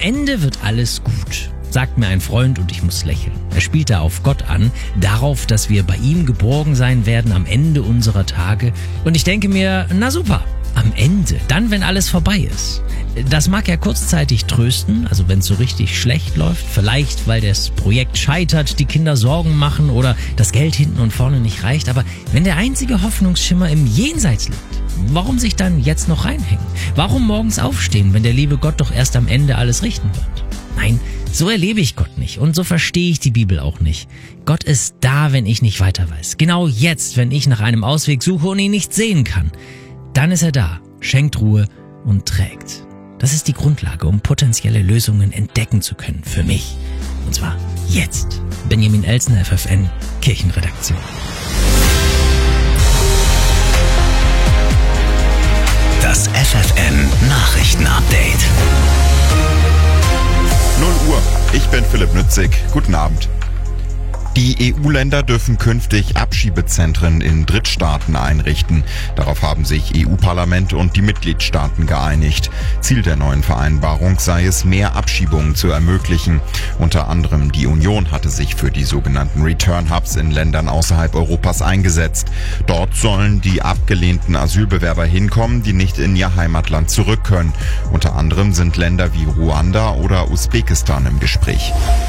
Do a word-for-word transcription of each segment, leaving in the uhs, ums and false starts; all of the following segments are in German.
Ende wird alles gut, sagt mir ein Freund und ich muss lächeln. Er spielt da auf Gott an, darauf, dass wir bei ihm geborgen sein werden am Ende unserer Tage. Und ich denke mir, na super, am Ende, dann wenn alles vorbei ist. Das mag ja kurzzeitig trösten, also wenn es so richtig schlecht läuft, vielleicht weil das Projekt scheitert, die Kinder Sorgen machen oder das Geld hinten und vorne nicht reicht, aber wenn der einzige Hoffnungsschimmer im Jenseits liegt, warum sich dann jetzt noch reinhängen? Warum morgens aufstehen, wenn der liebe Gott doch erst am Ende alles richten wird? Nein, so erlebe ich Gott nicht und so verstehe ich die Bibel auch nicht. Gott ist da, wenn ich nicht weiter weiß. Genau jetzt, wenn ich nach einem Ausweg suche und ihn nicht sehen kann. Dann ist er da, schenkt Ruhe und trägt. Das ist die Grundlage, um potenzielle Lösungen entdecken zu können für mich. Und zwar jetzt. Benjamin Elsner, F F N, Kirchenredaktion. Das F F N Nachrichtenupdate. null Uhr. Ich bin Philipp Nützig. Guten Abend. Die E U-Länder dürfen künftig Abschiebezentren in Drittstaaten einrichten. Darauf haben sich E U-Parlament und die Mitgliedstaaten geeinigt. Ziel der neuen Vereinbarung sei es, mehr Abschiebungen zu ermöglichen. Unter anderem die Union hatte sich für die sogenannten Return Hubs in Ländern außerhalb Europas eingesetzt. Dort sollen die abgelehnten Asylbewerber hinkommen, die nicht in ihr Heimatland zurück können. Unter anderem sind Länder wie Ruanda oder Usbekistan im Gespräch.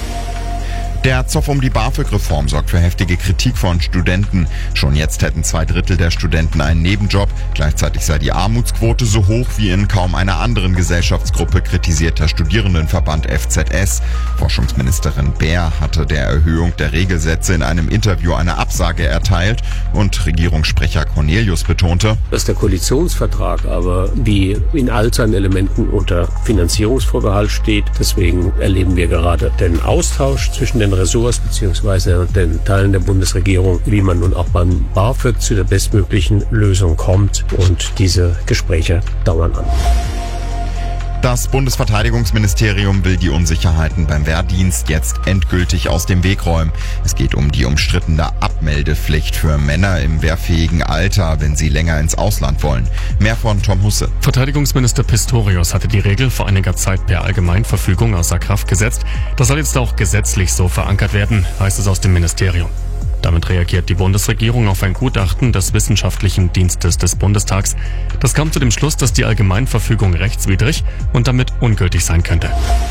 Der Zoff um die BAföG-Reform sorgt für heftige Kritik von Studenten. Schon jetzt hätten zwei Drittel der Studenten einen Nebenjob. Gleichzeitig sei die Armutsquote so hoch wie in kaum einer anderen Gesellschaftsgruppe, kritisiert der Studierendenverband F Z S. Forschungsministerin Baer hatte der Erhöhung der Regelsätze in einem Interview eine Absage erteilt und Regierungssprecher Cornelius betonte, dass der Koalitionsvertrag aber wie in all seinen Elementen unter Finanzierungsvorbehalt steht. Deswegen erleben wir gerade den Austausch zwischen den Ressorts bzw. den Teilen der Bundesregierung, wie man nun auch beim BAföG zu der bestmöglichen Lösung kommt. Und diese Gespräche dauern an. Das Bundesverteidigungsministerium will die Unsicherheiten beim Wehrdienst jetzt endgültig aus dem Weg räumen. Es geht um die umstrittene Abmeldepflicht für Männer im wehrfähigen Alter, wenn sie länger ins Ausland wollen. Mehr von Tom Husse. Verteidigungsminister Pistorius hatte die Regel vor einiger Zeit per Allgemeinverfügung außer Kraft gesetzt. Das soll jetzt auch gesetzlich so verankert werden, heißt es aus dem Ministerium. Damit reagiert die Bundesregierung auf ein Gutachten des Wissenschaftlichen Dienstes des Bundestags. Das kam zu dem Schluss, dass die Allgemeinverfügung rechtswidrig und damit ungültig sein könnte.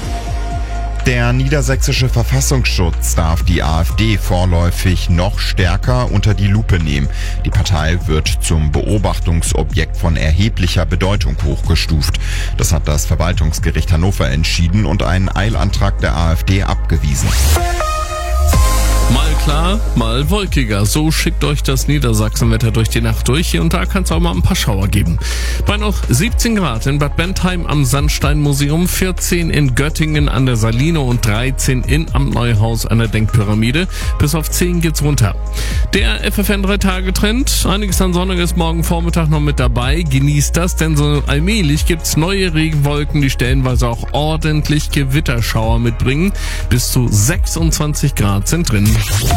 Der niedersächsische Verfassungsschutz darf die AfD vorläufig noch stärker unter die Lupe nehmen. Die Partei wird zum Beobachtungsobjekt von erheblicher Bedeutung hochgestuft. Das hat das Verwaltungsgericht Hannover entschieden und einen Eilantrag der AfD abgewiesen. Mal klar, mal wolkiger. So schickt euch das Niedersachsenwetter durch die Nacht durch. Hier und da kann es auch mal ein paar Schauer geben. Bei noch siebzehn Grad in Bad Bentheim am Sandsteinmuseum, vierzehn in Göttingen an der Saline und dreizehn in am Neuhaus an der Denkpyramide. Bis auf zehn geht's runter. Der F F N drei Tage Trend. Einiges an Sonniges morgen Vormittag noch mit dabei. Genießt das, denn so allmählich gibt's neue Regenwolken, die stellenweise auch ordentlich Gewitterschauer mitbringen. Bis zu sechsundzwanzig Grad sind drin.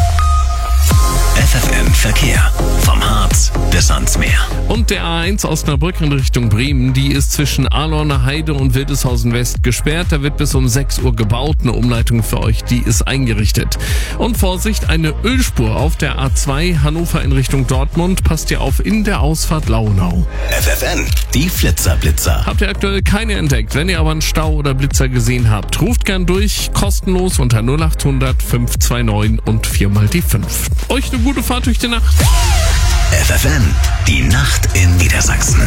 F F N Verkehr. Vom Harz bis ans Meer. Und der A eins Osnabrück in Richtung Bremen, die ist zwischen Alorner Heide und Wildeshausen West gesperrt. Da wird bis um sechs Uhr gebaut. Eine Umleitung für euch, die ist eingerichtet. Und Vorsicht, eine Ölspur auf der A zwei Hannover in Richtung Dortmund. Passt ihr auf in der Ausfahrt Launau. F F N, die Flitzerblitzer. Habt ihr aktuell keine entdeckt? Wenn ihr aber einen Stau oder Blitzer gesehen habt, ruft gern durch. Kostenlos unter null acht hundert fünf zwei neun und viermal die fünf. Euch eine gute Fahrt durch die Nacht. F F N, die Nacht in Niedersachsen.